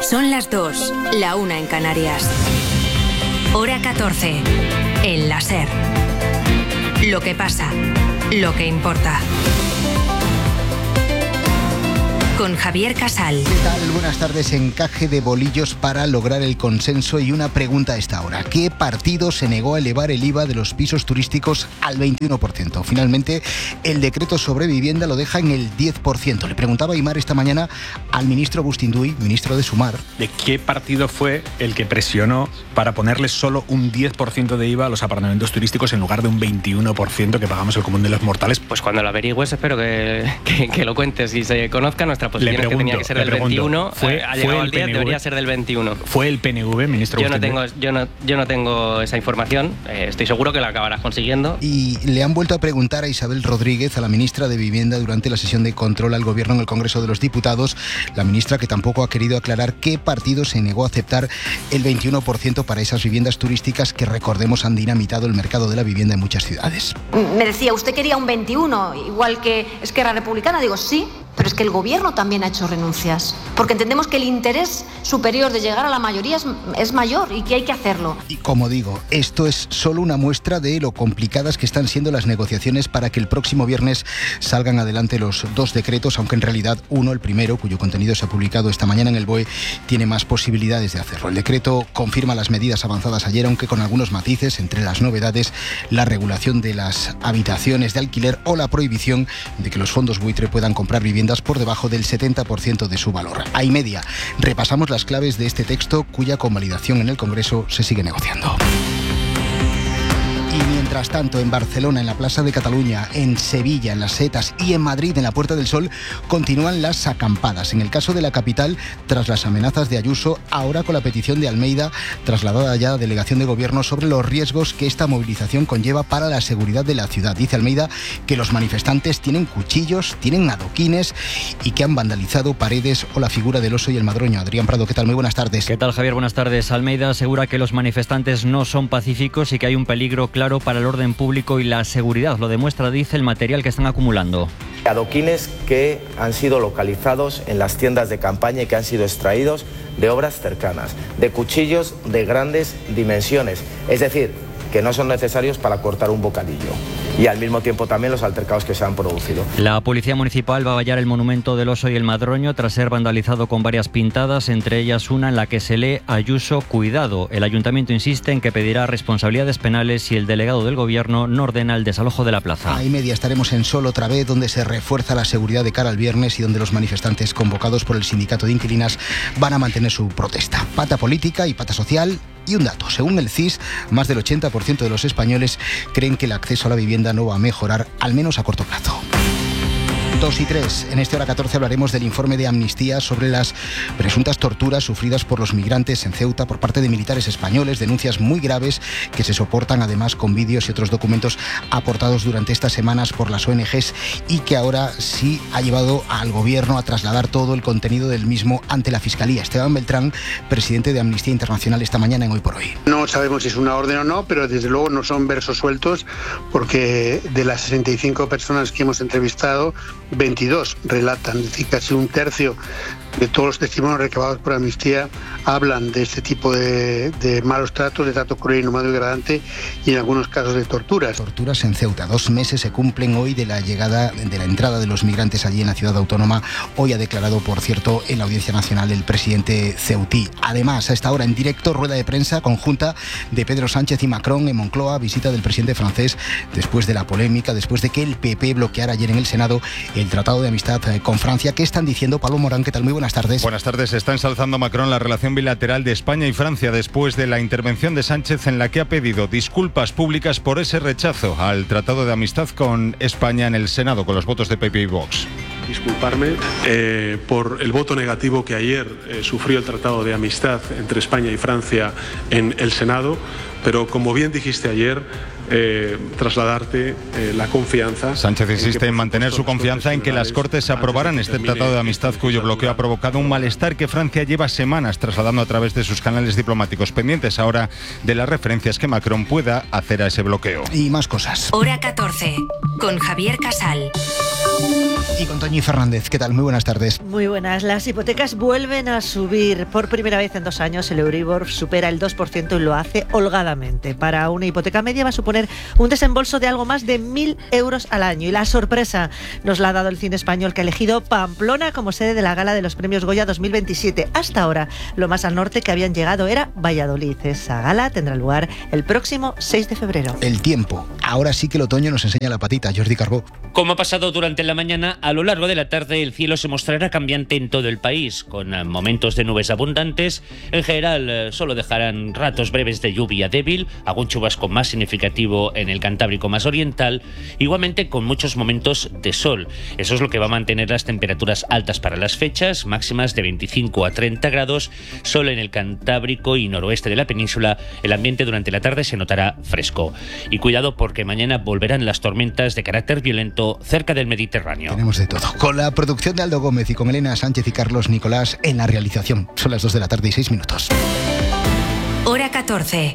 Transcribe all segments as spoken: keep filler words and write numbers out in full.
Son las dos, la una en Canarias. Hora catorce, en la SER. Lo que pasa, lo que importa. Con Javier Casal. ¿Qué tal? Buenas tardes. Encaje de bolillos para lograr el consenso y una pregunta a esta hora. ¿Qué partido se negó a elevar el I V A de los pisos turísticos al veintiuno por ciento? Finalmente, el decreto sobre vivienda lo deja en el diez por ciento. Le preguntaba Aimar esta mañana al ministro Agustín Duy, ministro de Sumar. ¿De qué partido fue el que presionó para ponerle solo un diez por ciento de I V A a los apartamentos turísticos en lugar de un veintiuno por ciento que pagamos el común de los mortales? Pues cuando lo averigües espero que, que, que lo cuentes y se conozca nuestra posición, pregunto, que tenía que ser del pregunto, veintiuno, ¿fue, ha fue llegado el al diez, P N V? Debería ser del veintiuno. ¿Fue el P N V, ministro? Yo no tengo, yo no, yo no tengo esa información, eh, estoy seguro que la acabarás consiguiendo. Y le han vuelto a preguntar a Isabel Rodríguez, a la ministra de Vivienda, durante la sesión de control al Gobierno en el Congreso de los Diputados, la ministra que tampoco ha querido aclarar qué partido se negó a aceptar el veintiuno por ciento para esas viviendas turísticas que, recordemos, han dinamitado el mercado de la vivienda en muchas ciudades. Me decía, ¿usted quería un veintiuno, igual que Esquerra Republicana? Digo, sí, pero es que el Gobierno también ha hecho renuncias, porque entendemos que el interés superior de llegar a la mayoría es, es mayor y que hay que hacerlo. Y como digo, esto es solo una muestra de lo complicadas que están siendo las negociaciones para que el próximo viernes salgan adelante los dos decretos, aunque en realidad uno, el primero, cuyo contenido se ha publicado esta mañana en el B O E, tiene más posibilidades de hacerlo. El decreto confirma las medidas avanzadas ayer, aunque con algunos matices, entre las novedades, la regulación de las habitaciones de alquiler o la prohibición de que los fondos buitre puedan comprar viviendas por debajo del setenta por ciento de su valor. A y media repasamos las claves de este texto, cuya convalidación en el Congreso se sigue negociando. Y mientras tanto, en Barcelona, en la Plaza de Cataluña, en Sevilla, en Las Setas y en Madrid, en la Puerta del Sol, continúan las acampadas. En el caso de la capital, tras las amenazas de Ayuso, ahora con la petición de Almeida, trasladada ya a delegación de gobierno, sobre los riesgos que esta movilización conlleva para la seguridad de la ciudad. Dice Almeida que los manifestantes tienen cuchillos, tienen adoquines y que han vandalizado paredes o la figura del oso y el madroño. Adrián Prado, ¿qué tal? Muy buenas tardes. ¿Qué tal, Javier? Buenas tardes. Almeida asegura que los manifestantes no son pacíficos y que hay un peligro claro para el orden público y la seguridad. Lo demuestra, dice, el material que están acumulando. Adoquines que han sido localizados en las tiendas de campaña y que han sido extraídos de obras cercanas, de cuchillos de grandes dimensiones, es decir, que no son necesarios para cortar un bocadillo. Y al mismo tiempo también los altercados que se han producido. La Policía Municipal va a vallar el monumento del oso y el madroño tras ser vandalizado con varias pintadas, entre ellas una en la que se lee Ayuso, cuidado. El Ayuntamiento insiste en que pedirá responsabilidades penales si el delegado del Gobierno no ordena el desalojo de la plaza. A y media estaremos en Sol otra vez, donde se refuerza la seguridad de cara al viernes y donde los manifestantes convocados por el sindicato de inquilinas van a mantener su protesta. Pata política y pata social. Y un dato, según el C I S, más del ochenta por ciento de los españoles creen que el acceso a la vivienda no va a mejorar, al menos a corto plazo. dos y tres. En este hora catorce hablaremos del informe de Amnistía sobre las presuntas torturas sufridas por los migrantes en Ceuta por parte de militares españoles, denuncias muy graves que se soportan además con vídeos y otros documentos aportados durante estas semanas por las O N Ges y que ahora sí ha llevado al Gobierno a trasladar todo el contenido del mismo ante la Fiscalía. Esteban Beltrán, presidente de Amnistía Internacional, esta mañana en Hoy por Hoy. No sabemos si es una orden o no, pero desde luego no son versos sueltos, porque de las sesenta y cinco personas que hemos entrevistado, veintidós relatan, es decir, casi un tercio de todos los testimonios recabados por Amnistía hablan de este tipo de, de malos tratos, de trato cruel, inhumano y degradante, y en algunos casos de torturas. Torturas en Ceuta. Dos meses se cumplen hoy de la llegada, de la entrada de los migrantes allí en la ciudad autónoma. Hoy ha declarado, por cierto, en la Audiencia Nacional el presidente ceutí. Además, a esta hora en directo, rueda de prensa conjunta de Pedro Sánchez y Macron en Moncloa, visita del presidente francés después de la polémica, después de que el P P bloqueara ayer en el Senado el Tratado de Amistad con Francia. ¿Qué están diciendo? Pablo Morán, ¿qué tal? Muy buenas tardes. Buenas tardes. Está ensalzando Macron la relación bilateral de España y Francia después de la intervención de Sánchez, en la que ha pedido disculpas públicas por ese rechazo al Tratado de Amistad con España en el Senado, con los votos de P P y Vox. Disculparme eh, por el voto negativo que ayer eh, sufrió el Tratado de Amistad entre España y Francia en el Senado. pero como bien dijiste ayer, eh, trasladarte eh, la confianza. Sánchez insiste en, en mantener su confianza en que las Cortes aprobarán este tratado de amistad cuyo bloqueo ha provocado un malestar que Francia lleva semanas trasladando a través de sus canales diplomáticos, pendientes ahora de las referencias que Macron pueda hacer a ese bloqueo. Y más cosas. Hora catorce, con Javier Casal. Y con Toñi Fernández. ¿Qué tal? Muy buenas tardes. Muy buenas. Las hipotecas vuelven a subir. Por primera vez en dos años el Euribor supera el dos por ciento y lo hace holgadamente. Para una hipoteca media va a suponer un desembolso de algo más de mil euros al año. Y la sorpresa nos la ha dado el cine español, que ha elegido Pamplona como sede de la gala de los premios Goya dos mil veintisiete. Hasta ahora, lo más al norte que habían llegado era Valladolid. Esa gala tendrá lugar el próximo seis de febrero. El tiempo. Ahora sí que el otoño nos enseña la patita. Jordi Carbó. Como ha pasado durante la mañana, a lo largo de la tarde el cielo se mostrará cambiante en todo el país, con momentos de nubes abundantes. En general, solo dejarán ratos breves de lluvia débil, algún chubasco más significativo en el Cantábrico más oriental, igualmente con muchos momentos de sol. Eso es lo que va a mantener las temperaturas altas para las fechas, máximas de veinticinco a treinta grados. Solo en el Cantábrico y noroeste de la península el ambiente durante la tarde se notará fresco. Y cuidado, porque mañana volverán las tormentas de carácter violento cerca del Mediterráneo. Tenemos de todo. Con la producción de Aldo Gómez y con Elena Sánchez y Carlos Nicolás en la realización. Son las dos de la tarde y seis minutos. Hora catorce.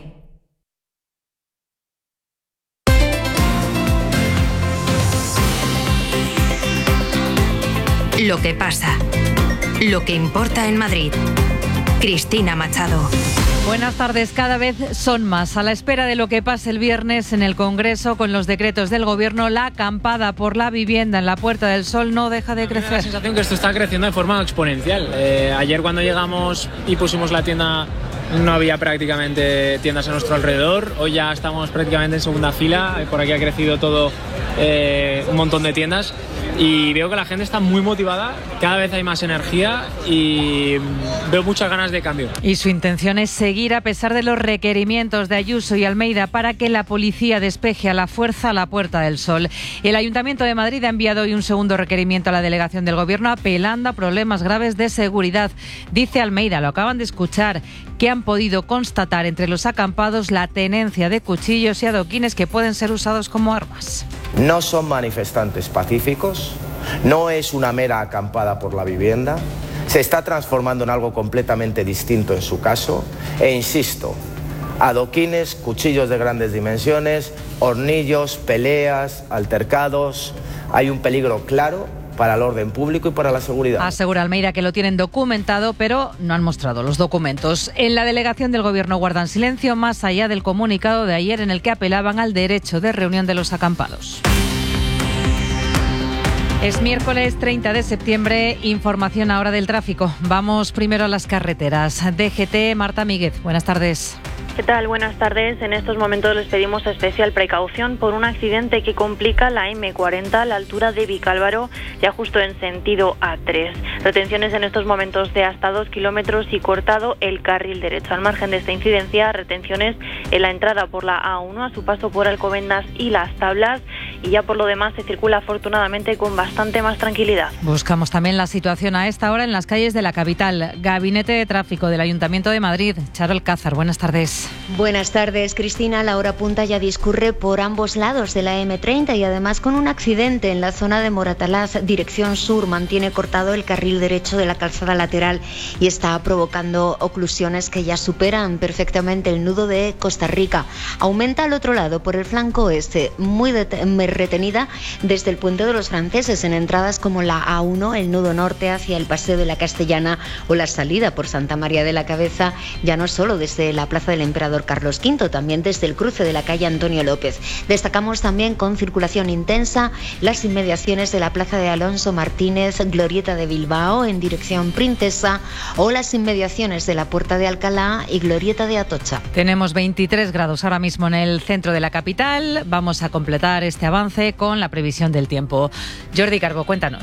Lo que pasa. Lo que importa en Madrid. Cristina Machado. Buenas tardes. Cada vez son más. A la espera de lo que pase el viernes en el Congreso con los decretos del Gobierno, la acampada por la vivienda en la Puerta del Sol no deja de crecer. Me da la sensación que esto está creciendo de forma exponencial. Eh, ayer cuando llegamos y pusimos la tienda no había prácticamente tiendas a nuestro alrededor. Hoy ya estamos prácticamente en segunda fila. Por aquí ha crecido todo, eh, un montón de tiendas. Y veo que la gente está muy motivada, cada vez hay más energía y veo muchas ganas de cambio. Y su intención es seguir a pesar de los requerimientos de Ayuso y Almeida para que la policía despeje a la fuerza la Puerta del Sol. El Ayuntamiento de Madrid ha enviado hoy un segundo requerimiento a la delegación del Gobierno apelando a problemas graves de seguridad. Dice Almeida, lo acaban de escuchar, que han podido constatar entre los acampados la tenencia de cuchillos y adoquines que pueden ser usados como armas. No son manifestantes pacíficos, no es una mera acampada por la vivienda, se está transformando en algo completamente distinto en su caso, e insisto, adoquines, cuchillos de grandes dimensiones, hornillos, peleas, altercados, hay un peligro claro para el orden público y para la seguridad. Asegura Almeida que lo tienen documentado, pero no han mostrado los documentos. En la delegación del Gobierno guardan silencio, más allá del comunicado de ayer en el que apelaban al derecho de reunión de los acampados. Es miércoles treinta de septiembre, información ahora del tráfico. Vamos primero a las carreteras. D G T, Marta Míguez, buenas tardes. ¿Qué tal? Buenas tardes. En estos momentos les pedimos especial precaución por un accidente que complica la eme cuarenta a la altura de Vicálvaro, ya justo en sentido A tres. Retenciones en estos momentos de hasta dos kilómetros y cortado el carril derecho. Al margen de esta incidencia, retenciones en la entrada por la A uno a su paso por Alcobendas y Las Tablas, y ya por lo demás se circula afortunadamente con bastante más tranquilidad. Buscamos también la situación a esta hora en las calles de la capital. Gabinete de Tráfico del Ayuntamiento de Madrid. Charo Alcázar, buenas tardes. Buenas tardes, Cristina. La hora punta ya discurre por ambos lados de la eme treinta y además con un accidente en la zona de Moratalaz, dirección sur. Mantiene cortado el carril derecho de la calzada lateral y está provocando oclusiones que ya superan perfectamente el nudo de Costa Rica. Aumenta al otro lado por el flanco oeste, muy retenida desde el Puente de los Franceses en entradas como la A uno, el nudo norte hacia el Paseo de la Castellana o la salida por Santa María de la Cabeza, ya no solo desde la Plaza del Emperador Carlos quinto, también desde el cruce de la calle Antonio López. Destacamos también con circulación intensa las inmediaciones de la Plaza de Alonso Martínez, Glorieta de Bilbao en dirección Princesa, o las inmediaciones de la Puerta de Alcalá y Glorieta de Atocha. Tenemos veintitrés grados ahora mismo en el centro de la capital. Vamos a completar este avance con la previsión del tiempo. Jordi Carbó, cuéntanos.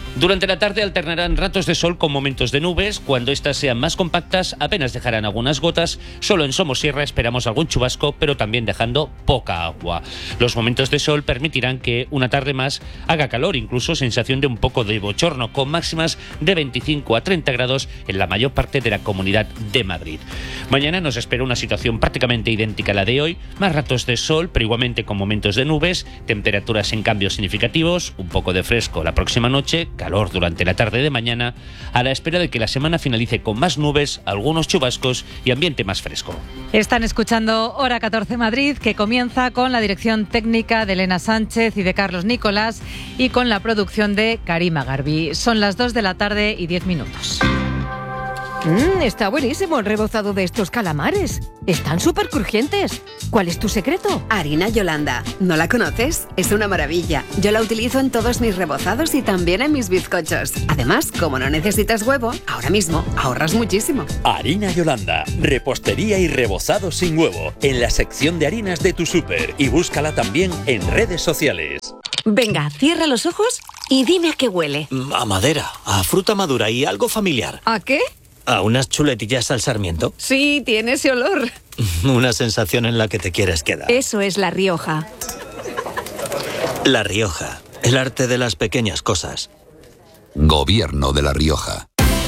Durante la tarde alternarán ratos de sol con momentos de nubes. Cuando estas sean más compactas, apenas dejarán algunas gotas. Solo en Somosierra esperamos algún chubasco, pero también dejando poca agua. Los momentos de sol permitirán que una tarde más haga calor, incluso sensación de un poco de bochorno, con máximas de veinticinco a treinta grados en la mayor parte de la Comunidad de Madrid. Mañana nos espera una situación prácticamente idéntica a la de hoy, más ratos de sol, pero igualmente con momentos de nubes, temperaturas en cambios significativos, un poco de fresco la próxima noche, calor durante la tarde de mañana, a la espera de que la semana finalice con más nubes, algunos chubascos y ambiente más fresco. Están escuchando Hora catorce Madrid, que comienza con la dirección técnica de Elena Sánchez y de Carlos Nicolás y con la producción de Karima Garbi. Son las dos de la tarde y diez minutos. Mmm, está buenísimo el rebozado de estos calamares. Están súper crujientes. ¿Cuál es tu secreto? Harina Yolanda. ¿No la conoces? Es una maravilla. Yo la utilizo en todos mis rebozados y también en mis bizcochos. Además, como no necesitas huevo, ahora mismo ahorras muchísimo. Harina Yolanda. Repostería y rebozado sin huevo. En la sección de harinas de tu súper. Y búscala también en redes sociales. Venga, cierra los ojos y dime a qué huele. A madera, a fruta madura y algo familiar. ¿A qué? ¿A unas chuletillas al sarmiento? Sí, tiene ese olor. Una sensación en la que te quieres quedar. Eso es La Rioja. La Rioja, el arte de las pequeñas cosas. Gobierno de La Rioja.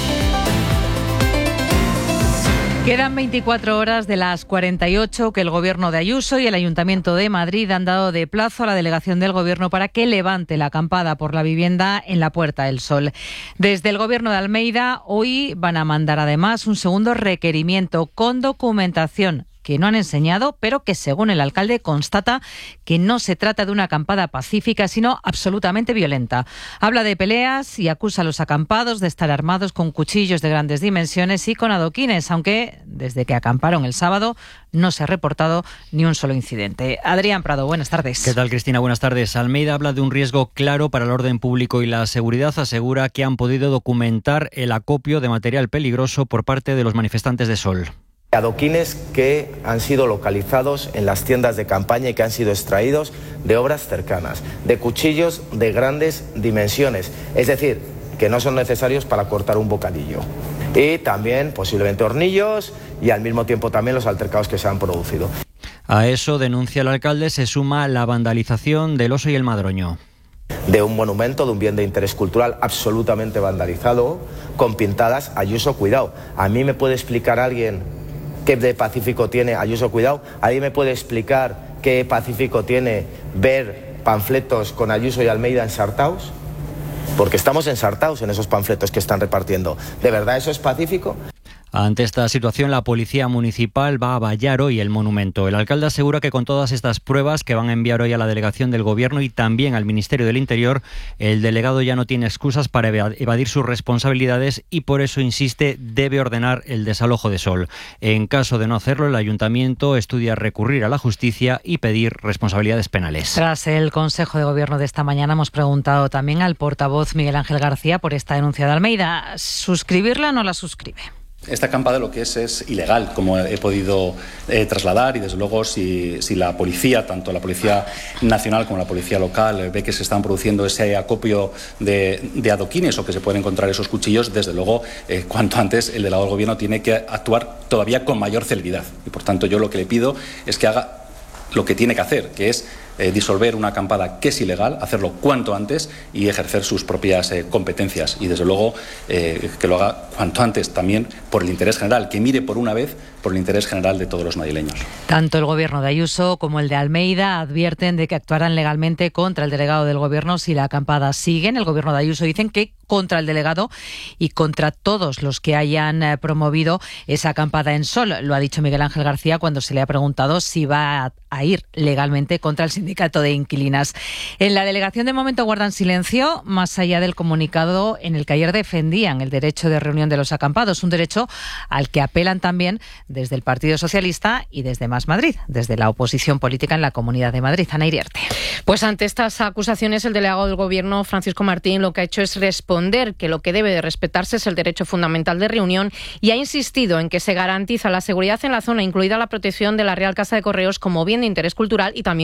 Quedan veinticuatro horas de las cuarenta y ocho que el Gobierno de Ayuso y el Ayuntamiento de Madrid han dado de plazo a la delegación del Gobierno para que levante la acampada por la vivienda en la Puerta del Sol. Desde el Gobierno de Almeida hoy van a mandar además un segundo requerimiento con documentación que no han enseñado, pero que según el alcalde constata que no se trata de una acampada pacífica, sino absolutamente violenta. Habla de peleas y acusa a los acampados de estar armados con cuchillos de grandes dimensiones y con adoquines, aunque desde que acamparon el sábado no se ha reportado ni un solo incidente. Adrián Prado, buenas tardes. ¿Qué tal, Cristina? Buenas tardes. Almeida habla de un riesgo claro para el orden público y la seguridad. Asegura que han podido documentar el acopio de material peligroso por parte de los manifestantes de Sol. Adoquines que han sido localizados en las tiendas de campaña y que han sido extraídos de obras cercanas, de cuchillos de grandes dimensiones, es decir, que no son necesarios para cortar un bocadillo. Y también posiblemente hornillos y al mismo tiempo también los altercados que se han producido. A eso, denuncia el alcalde, se suma la vandalización del Oso y el Madroño. De un monumento, de un bien de interés cultural absolutamente vandalizado, con pintadas Ayuso, cuidado. A mí me puede explicar alguien qué de pacífico tiene Ayuso, cuidado. ¿Alguien me puede explicar qué pacífico tiene ver panfletos con Ayuso y Almeida ensartados? Porque estamos ensartados en esos panfletos que están repartiendo. ¿De verdad eso es pacífico? Ante esta situación, la Policía Municipal va a vallar hoy el monumento. El alcalde asegura que con todas estas pruebas que van a enviar hoy a la delegación del Gobierno y también al Ministerio del Interior, el delegado ya no tiene excusas para evadir sus responsabilidades y por eso, insiste, debe ordenar el desalojo de Sol. En caso de no hacerlo, el Ayuntamiento estudia recurrir a la justicia y pedir responsabilidades penales. Tras el Consejo de Gobierno de esta mañana hemos preguntado también al portavoz Miguel Ángel García por esta denuncia de Almeida. ¿Suscribirla o no la suscribe? Esta acampada lo que es es ilegal, como he podido eh, trasladar, y desde luego si, si la policía, tanto la Policía Nacional como la Policía Local, eh, ve que se están produciendo ese acopio de, de adoquines o que se pueden encontrar esos cuchillos, desde luego eh, cuanto antes el delegado del Gobierno tiene que actuar todavía con mayor celeridad. Y por tanto yo lo que le pido es que haga lo que tiene que hacer, que es eh, disolver una acampada que es ilegal, hacerlo cuanto antes y ejercer sus propias eh, competencias. Y desde luego eh, que lo haga cuanto antes también por el interés general, que mire por una vez por el interés general de todos los madrileños. Tanto el Gobierno de Ayuso como el de Almeida advierten de que actuarán legalmente contra el delegado del Gobierno si la acampada sigue. En el Gobierno de Ayuso dicen que contra el delegado y contra todos los que hayan eh, promovido esa acampada en Sol. Lo ha dicho Miguel Ángel García cuando se le ha preguntado si va a, a ir legalmente contra el sindicato de inquilinas. En la delegación de momento guardan silencio, más allá del comunicado en el que ayer defendían el derecho de reunión de los acampados, un derecho al que apelan también desde el Partido Socialista y desde Más Madrid, desde la oposición política en la Comunidad de Madrid. Ana Iriarte. Pues ante estas acusaciones, el delegado del Gobierno, Francisco Martín, lo que ha hecho es responder que lo que debe de respetarse es el derecho fundamental de reunión y ha insistido en que se garantiza la seguridad en la zona, incluida la protección de la Real Casa de Correos como bien de interés cultural y también como sede de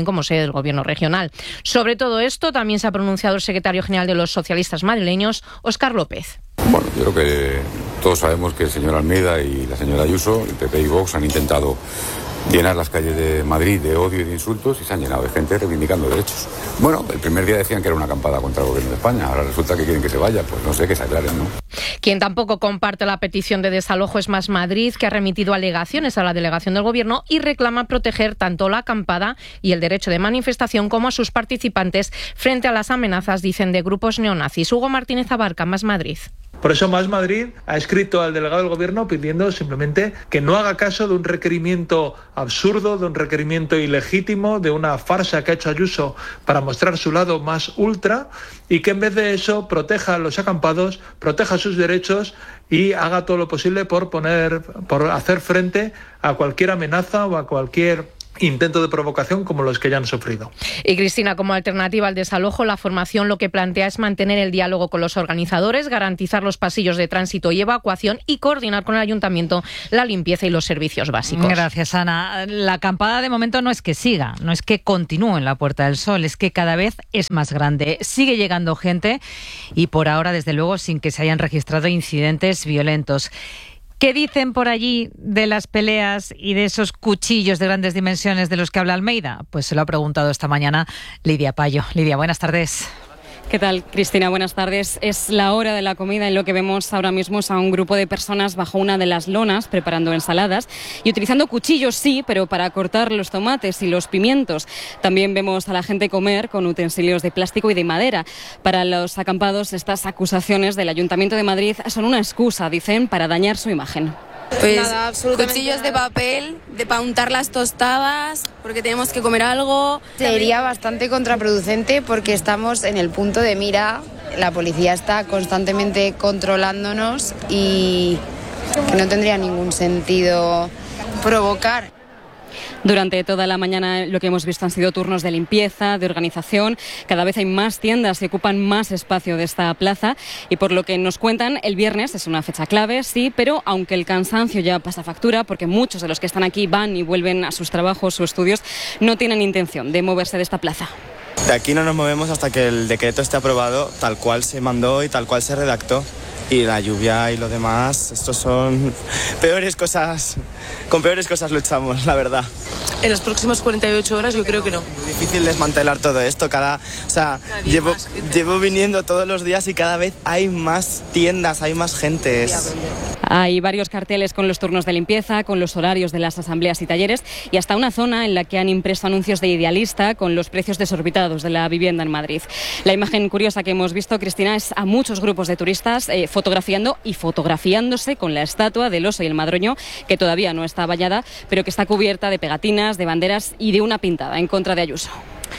del Gobierno regional. Sobre todo esto también se ha pronunciado el secretario general de los socialistas madrileños, Óscar López. Bueno, yo creo que todos sabemos que el señor Almeida y la señora Ayuso, el P P y Vox, han intentado llenar las calles de Madrid de odio y de insultos y se han llenado de gente reivindicando derechos. Bueno, el primer día decían que era una acampada contra el Gobierno de España, ahora resulta que quieren que se vaya, pues no sé, que se aclaren, ¿no? Quien tampoco comparte la petición de desalojo es Más Madrid, que ha remitido alegaciones a la delegación del Gobierno y reclama proteger tanto la acampada y el derecho de manifestación como a sus participantes frente a las amenazas, dicen, de grupos neonazis. Hugo Martínez Abarca, Más Madrid. Por eso Más Madrid ha escrito al delegado del Gobierno pidiendo simplemente que no haga caso de un requerimiento absurdo, de un requerimiento ilegítimo, de una farsa que ha hecho Ayuso para mostrar su lado más ultra, y que en vez de eso proteja a los acampados, proteja sus derechos y haga todo lo posible por poner, por hacer frente a cualquier amenaza o a cualquier intento de provocación como los que ya han sufrido. Y Cristina, como alternativa al desalojo, la formación lo que plantea es mantener el diálogo con los organizadores, garantizar los pasillos de tránsito y evacuación y coordinar con el ayuntamiento la limpieza y los servicios básicos. Gracias, Ana. La acampada de momento no es que siga, no es que continúe en la Puerta del Sol, es que cada vez es más grande. Sigue llegando gente y por ahora, desde luego, sin que se hayan registrado incidentes violentos. ¿Qué dicen por allí de las peleas y de esos cuchillos de grandes dimensiones de los que habla Almeida? Pues se lo ha preguntado esta mañana Lidia Payo. Lidia, buenas tardes. ¿Qué tal, Cristina? Buenas tardes. Es la hora de la comida y lo que vemos ahora mismo es a un grupo de personas bajo una de las lonas preparando ensaladas y utilizando cuchillos, sí, pero para cortar los tomates y los pimientos. También vemos a la gente comer con utensilios de plástico y de madera. Para los acampados, estas acusaciones del Ayuntamiento de Madrid son una excusa, dicen, para dañar su imagen. Pues nada, cuchillos de papel, de para untar las tostadas, porque tenemos que comer algo. Sería bastante contraproducente porque estamos en el punto de mira, la policía está constantemente controlándonos y no tendría ningún sentido provocar. Durante toda la mañana lo que hemos visto han sido turnos de limpieza, de organización. Cada vez hay más tiendas que ocupan más espacio de esta plaza y por lo que nos cuentan, el viernes es una fecha clave, sí, pero aunque el cansancio ya pasa factura, porque muchos de los que están aquí van y vuelven a sus trabajos o estudios, no tienen intención de moverse de esta plaza. De aquí no nos movemos hasta que el decreto esté aprobado tal cual se mandó y tal cual se redactó. Y la lluvia y lo demás, estos son peores cosas, con peores cosas luchamos, la verdad. En las próximas cuarenta y ocho horas yo creo que no. Es difícil desmantelar todo esto, cada, o sea, cada llevo, llevo viniendo todos los días y cada vez hay más tiendas, hay más gentes. Hay varios carteles con los turnos de limpieza, con los horarios de las asambleas y talleres y hasta una zona en la que han impreso anuncios de Idealista con los precios desorbitados de la vivienda en Madrid. La imagen curiosa que hemos visto, Cristina, es a muchos grupos de turistas eh, fotografiando y fotografiándose con la estatua del oso y el madroño, que todavía no está vallada, pero que está cubierta de pegatinas, de banderas y de una pintada en contra de Ayuso.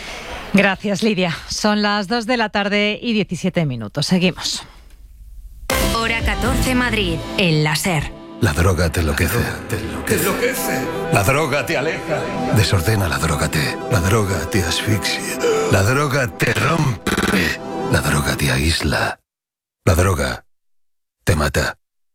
Gracias, Lidia. Son las dos de la tarde y diecisiete minutos. Seguimos. Hora catorce, Madrid, en la SER. La droga te enloquece. ¿Te enloquece? La droga te aleja. Desordena la droga te. La droga te asfixia. La droga te rompe. La droga te aísla. La droga te mata.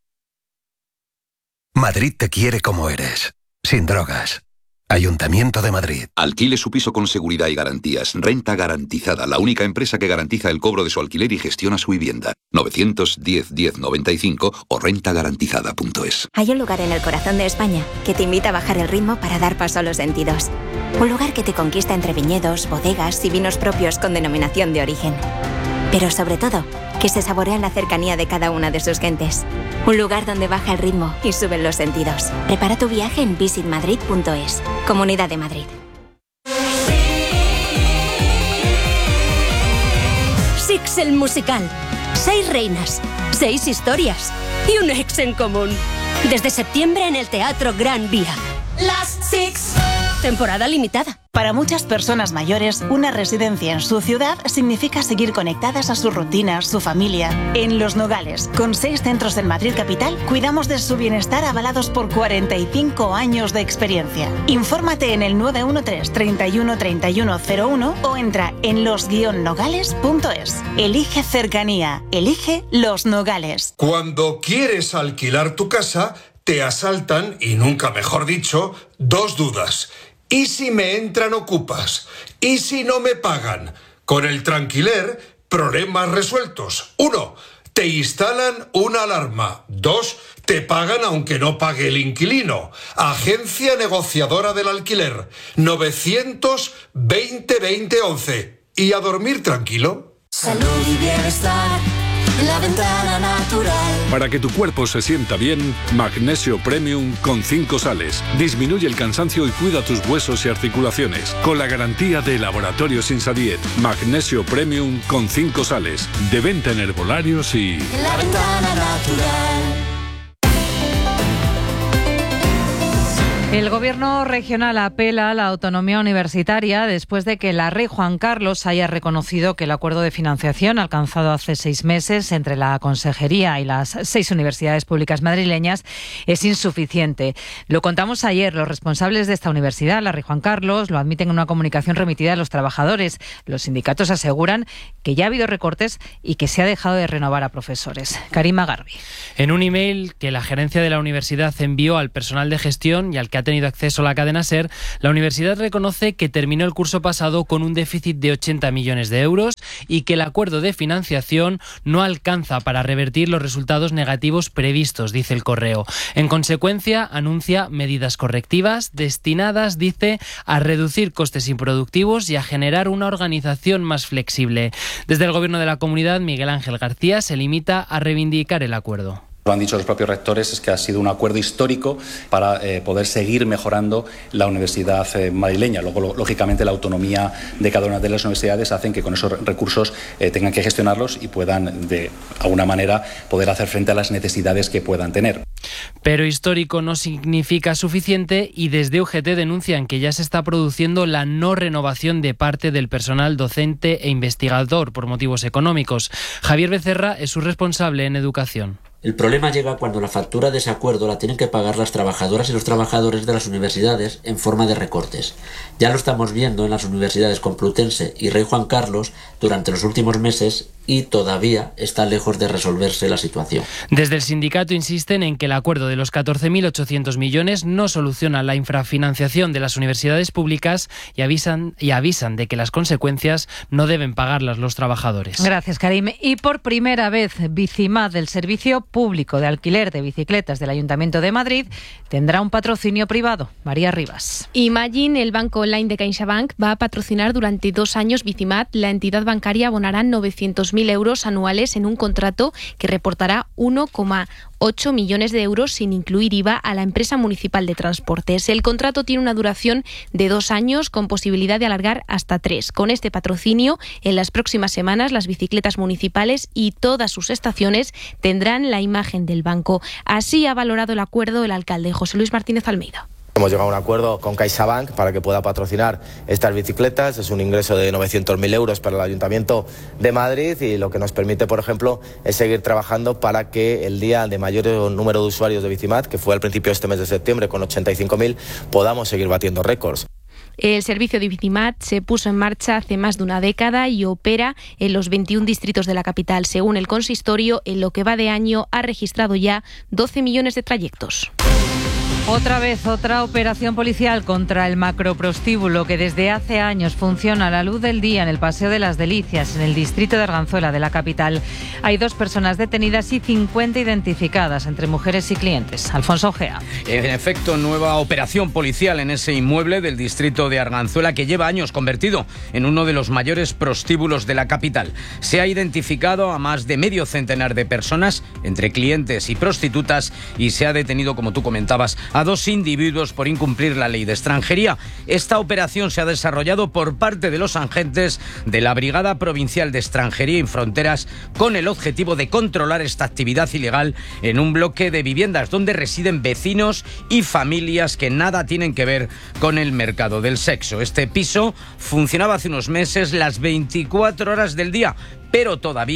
Madrid te quiere como eres. Sin drogas. Ayuntamiento de Madrid. Alquile su piso con seguridad y garantías. Renta Garantizada, la única empresa que garantiza el cobro de su alquiler y gestiona su vivienda. novecientos diez diez noventa y cinco o renta garantizada punto es. Hay un lugar en el corazón de España que te invita a bajar el ritmo para dar paso a los sentidos. Un lugar que te conquista entre viñedos, bodegas y vinos propios con denominación de origen. Pero sobre todo, que se saborea la cercanía de cada una de sus gentes. Un lugar donde baja el ritmo y suben los sentidos. Prepara tu viaje en visit madrid punto es. Comunidad de Madrid. Six el musical. Seis reinas, seis historias y un ex en común. Desde septiembre en el Teatro Gran Vía. Las Six. Temporada limitada. Para muchas personas mayores, una residencia en su ciudad significa seguir conectadas a sus rutinas, su familia. En Los Nogales, con seis centros en Madrid capital, cuidamos de su bienestar avalados por cuarenta y cinco años de experiencia. Infórmate en el nueve uno tres, treinta y uno, treinta y uno cero uno o entra en los guion nogales punto es. Elige cercanía. Elige Los Nogales. Cuando quieres alquilar tu casa, te asaltan, y nunca mejor dicho, dos dudas. ¿Y si me entran ocupas? ¿Y si no me pagan? Con el Tranquiler, problemas resueltos. Uno, te instalan una alarma. Dos, te pagan aunque no pague el inquilino. Agencia negociadora del alquiler. novecientos veinte veinte once. Y a dormir tranquilo. Salud y bienestar. La Ventana Natural. Para que tu cuerpo se sienta bien, Magnesio Premium con cinco sales. Disminuye el cansancio y cuida tus huesos y articulaciones. Con la garantía de Laboratorios Insadiet. Magnesio Premium con cinco sales. De venta en herbolarios y... La Ventana Natural. El Gobierno regional apela a la autonomía universitaria después de que la Rey Juan Carlos haya reconocido que el acuerdo de financiación alcanzado hace seis meses entre la Consejería y las seis universidades públicas madrileñas es insuficiente. Lo contamos ayer. Los responsables de esta universidad, la Rey Juan Carlos, lo admiten en una comunicación remitida a los trabajadores. Los sindicatos aseguran que ya ha habido recortes y que se ha dejado de renovar a profesores. Karima Garbi. En un email que la gerencia de la universidad envió al personal de gestión y al que ha tenido acceso a la cadena SER, la universidad reconoce que terminó el curso pasado con un déficit de ochenta millones de euros y que el acuerdo de financiación no alcanza para revertir los resultados negativos previstos, dice el correo. En consecuencia, anuncia medidas correctivas destinadas, dice, a reducir costes improductivos y a generar una organización más flexible. Desde el Gobierno de la Comunidad, Miguel Ángel García se limita a reivindicar el acuerdo. Lo han dicho los propios rectores, es que ha sido un acuerdo histórico para eh, poder seguir mejorando la universidad eh, madrileña. Luego, lo, lógicamente, la autonomía de cada una de las universidades hacen que con esos recursos eh, tengan que gestionarlos y puedan, de alguna manera, poder hacer frente a las necesidades que puedan tener. Pero histórico no significa suficiente y desde U G T denuncian que ya se está produciendo la no renovación de parte del personal docente e investigador por motivos económicos. Javier Becerra es su responsable en educación. El problema llega cuando la factura de ese acuerdo la tienen que pagar las trabajadoras y los trabajadores de las universidades en forma de recortes. Ya lo estamos viendo en las universidades Complutense y Rey Juan Carlos durante los últimos meses y todavía está lejos de resolverse la situación. Desde el sindicato insisten en que el acuerdo de los catorce mil ochocientos millones no soluciona la infrafinanciación de las universidades públicas y avisan, y avisan de que las consecuencias no deben pagarlas los trabajadores. Gracias, Karim. Y por primera vez, Bicimad, del Servicio Público de Alquiler de Bicicletas del Ayuntamiento de Madrid, tendrá un patrocinio privado. María Rivas. Imagine, el banco online de CaixaBank, va a patrocinar durante dos años Bicimad. La entidad bancaria abonará novecientos mil euros anuales en un contrato que reportará uno coma ocho millones de euros sin incluir I V A a la empresa municipal de transportes. El contrato tiene una duración de dos años con posibilidad de alargar hasta tres. Con este patrocinio, en las próximas semanas las bicicletas municipales y todas sus estaciones tendrán la imagen del banco. Así ha valorado el acuerdo el alcalde José Luis Martínez Almeida. Hemos llegado a un acuerdo con CaixaBank para que pueda patrocinar estas bicicletas. Es un ingreso de novecientos mil euros para el Ayuntamiento de Madrid y lo que nos permite, por ejemplo, es seguir trabajando para que el día de mayor número de usuarios de Bicimad, que fue al principio de este mes de septiembre con ochenta y cinco mil, podamos seguir batiendo récords. El servicio de Bicimad se puso en marcha hace más de una década y opera en los veintiún distritos de la capital. Según el consistorio, en lo que va de año ha registrado ya doce millones de trayectos. Otra vez, otra operación policial contra el macroprostíbulo que desde hace años funciona a la luz del día en el Paseo de las Delicias, en el distrito de Arganzuela de la capital. Hay dos personas detenidas y cincuenta identificadas, entre mujeres y clientes. Alfonso Ojea. En efecto, nueva operación policial en ese inmueble del distrito de Arganzuela que lleva años convertido en uno de los mayores prostíbulos de la capital. Se ha identificado a más de medio centenar de personas, entre clientes y prostitutas, y se ha detenido, como tú comentabas, a dos individuos por incumplir la ley de extranjería. Esta operación se ha desarrollado por parte de los agentes de la Brigada Provincial de Extranjería y Fronteras con el objetivo de controlar esta actividad ilegal en un bloque de viviendas donde residen vecinos y familias que nada tienen que ver con el mercado del sexo. Este piso funcionaba hace unos meses las veinticuatro horas del día, pero todavía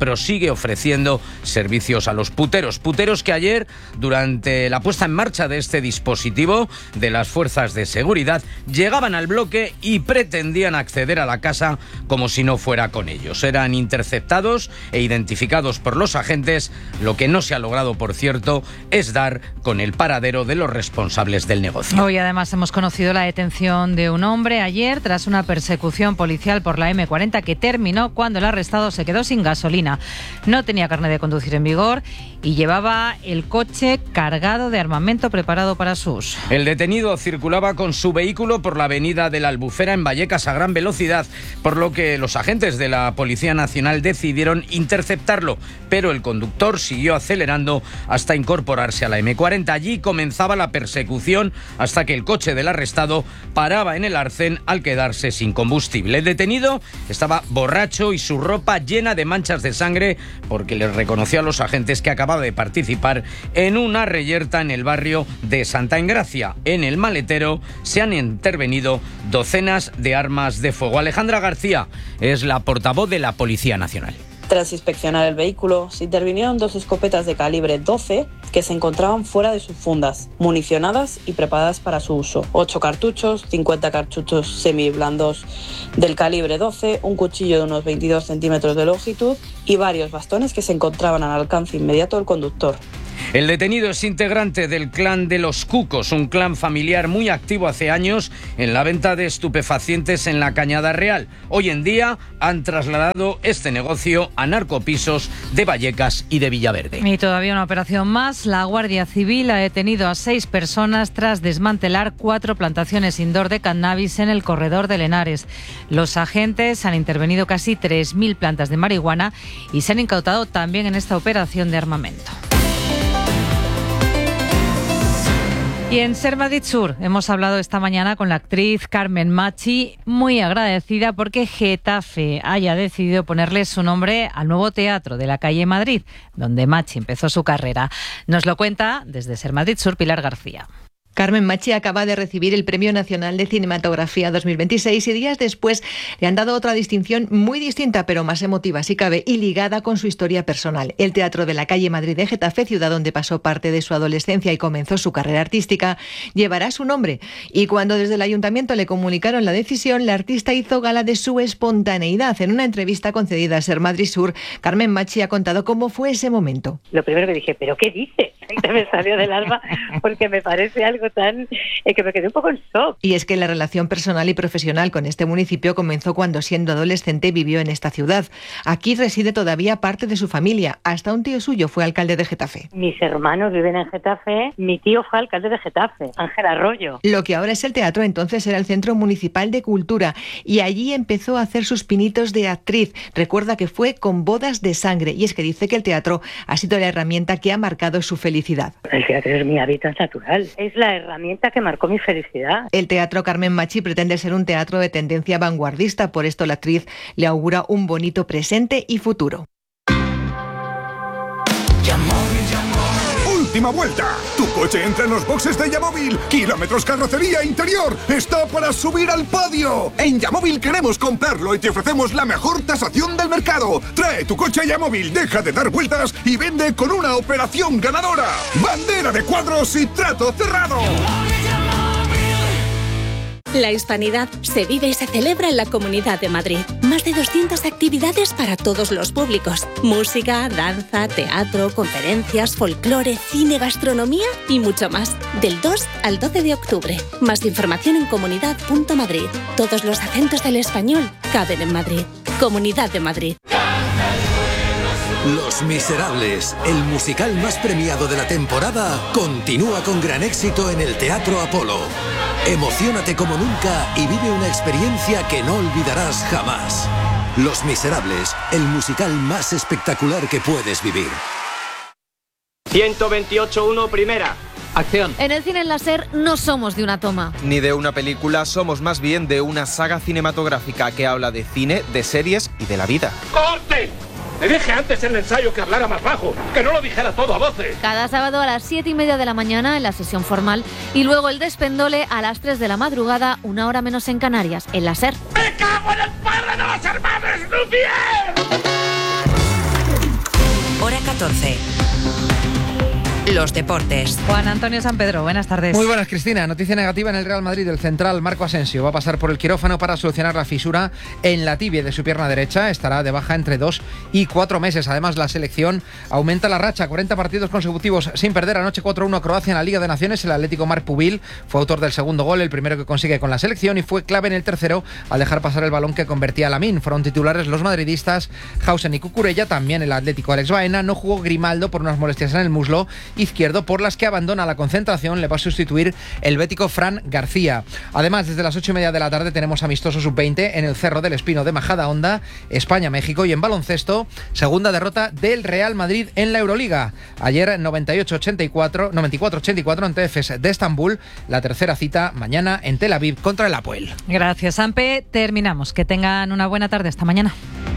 prosigue ofreciendo servicios a los puteros. Puteros que ayer, durante la puesta en marcha de este dispositivo de las fuerzas de seguridad, llegaban al bloque y pretendían acceder a la casa como si no fuera con ellos. Eran interceptados e identificados por los agentes. Lo que no se ha logrado, por cierto, es dar con el paradero de los responsables del negocio. Hoy además hemos conocido la detención de un hombre ayer tras una persecución policial por la eme cuarenta que terminó cuando el arrestado se quedó sin gasolina. No tenía carnet de conducir en vigor y llevaba el coche cargado de armamento preparado para su uso. El detenido circulaba con su vehículo por la avenida de la Albufera en Vallecas a gran velocidad, por lo que los agentes de la Policía Nacional decidieron interceptarlo, pero el conductor siguió acelerando hasta incorporarse a la eme cuarenta. Allí comenzaba la persecución hasta que el coche del arrestado paraba en el arcén al quedarse sin combustible. El detenido estaba borracho y su ropa llena de manchas de sangre porque les reconoció a los agentes que acababa de participar en una reyerta en el barrio de Santa Engracia. En el maletero se han intervenido docenas de armas de fuego. Alejandra García es la portavoz de la Policía Nacional. Tras inspeccionar el vehículo, se intervinieron dos escopetas de calibre doce que se encontraban fuera de sus fundas, municionadas y preparadas para su uso. Ocho cartuchos, cincuenta cartuchos semiblandos del calibre doce, un cuchillo de unos veintidós centímetros de longitud y varios bastones que se encontraban al alcance inmediato del conductor. El detenido es integrante del clan de los Cucos, un clan familiar muy activo hace años en la venta de estupefacientes en la Cañada Real. Hoy en día han trasladado este negocio a narcopisos de Vallecas y de Villaverde. Y todavía una operación más. La Guardia Civil ha detenido a seis personas tras desmantelar cuatro plantaciones indoor de cannabis en el corredor de Henares. Los agentes han intervenido casi tres mil plantas de marihuana y se han incautado también en esta operación de armamento. Y en Ser Madrid Sur hemos hablado esta mañana con la actriz Carmen Machi, muy agradecida porque Getafe haya decidido ponerle su nombre al nuevo teatro de la calle Madrid, donde Machi empezó su carrera. Nos lo cuenta desde Ser Madrid Sur Pilar García. Carmen Machi acaba de recibir el Premio Nacional de Cinematografía dos mil veintiséis y días después le han dado otra distinción muy distinta, pero más emotiva si cabe, y ligada con su historia personal. El Teatro de la Calle Madrid de Getafe, ciudad donde pasó parte de su adolescencia y comenzó su carrera artística, llevará su nombre. Y cuando desde el Ayuntamiento le comunicaron la decisión, la artista hizo gala de su espontaneidad. En una entrevista concedida a Ser Madrid Sur, Carmen Machi ha contado cómo fue ese momento. Lo primero que dije, ¿pero qué dices? Me salió del alma porque me parece algo tan eh, que me quedé un poco en shock. Y es que la relación personal y profesional con este municipio comenzó cuando, siendo adolescente, vivió en esta ciudad. Aquí reside todavía parte de su familia. Hasta un tío suyo fue alcalde de Getafe. Mis hermanos viven en Getafe. Mi tío fue alcalde de Getafe, Ángel Arroyo. Lo que ahora es el teatro entonces era el Centro Municipal de Cultura y allí empezó a hacer sus pinitos de actriz. Recuerda que fue con Bodas de Sangre y es que dice que el teatro ha sido la herramienta que ha marcado su felicidad. El teatro es mi hábitat natural. Es la herramienta que marcó mi felicidad. El Teatro Carmen Machi pretende ser un teatro de tendencia vanguardista, por esto la actriz le augura un bonito presente y futuro. ¡Última vuelta! Tu coche entra en los boxes de Yamóvil. Kilómetros, carrocería, interior. ¡Está para subir al podio! En Yamóvil queremos comprarlo y te ofrecemos la mejor tasación del mercado. Trae tu coche a Yamóvil, deja de dar vueltas y vende con una operación ganadora. Bandera de cuadros y trato cerrado. La hispanidad se vive y se celebra en la Comunidad de Madrid. Más de doscientas actividades para todos los públicos. Música, danza, teatro, conferencias, folclore, cine, gastronomía y mucho más. Del dos al doce de octubre. Más información en comunidad punto madrid. Todos los acentos del español caben en Madrid. Comunidad de Madrid. Los Miserables, el musical más premiado de la temporada, continúa con gran éxito en el Teatro Apolo. Emociónate como nunca y vive una experiencia que no olvidarás jamás. Los Miserables, el musical más espectacular que puedes vivir. ciento veintiocho uno, primera. Acción. En el cine en láser no somos de una toma. Ni de una película, somos más bien de una saga cinematográfica que habla de cine, de series y de la vida. ¡Corte! Le dije antes en el ensayo que hablara más bajo, que no lo dijera todo a voces. Cada sábado a las siete y media de la mañana en la sesión formal y luego el despendole a las tres de la madrugada, una hora menos en Canarias, en la SER. ¡Me cago en el padre de los hermanos Lumière! hora catorce. Los deportes. Juan Antonio San Pedro, buenas tardes. Muy buenas, Cristina. Noticia negativa en el Real Madrid. El central Marco Asensio va a pasar por el quirófano para solucionar la fisura en la tibia de su pierna derecha. Estará de baja entre dos y cuatro meses. Además, la selección aumenta la racha. cuarenta partidos consecutivos sin perder. Anoche cuatro uno a Croacia en la Liga de Naciones. El Atlético Marc Pubil fue autor del segundo gol, el primero que consigue con la selección, y fue clave en el tercero al dejar pasar el balón que convertía a Lamine. Fueron titulares los madridistas Hausen y Cucurella. También el Atlético Alex Baena. No jugó Grimaldo por unas molestias en el muslo izquierdo, por las que abandona la concentración. Le va a sustituir el bético Fran García. Además, desde las ocho y media de la tarde tenemos amistoso sub veinte en el Cerro del Espino de Majadahonda, España-México, y en baloncesto, segunda derrota del Real Madrid en la Euroliga. Ayer noventa y ocho ochenta y cuatro, noventa y cuatro ochenta y cuatro ante Efes de Estambul. La tercera cita mañana en Tel Aviv contra el Apoel. Gracias, Ampe. Terminamos. Que tengan una buena tarde. Hasta mañana.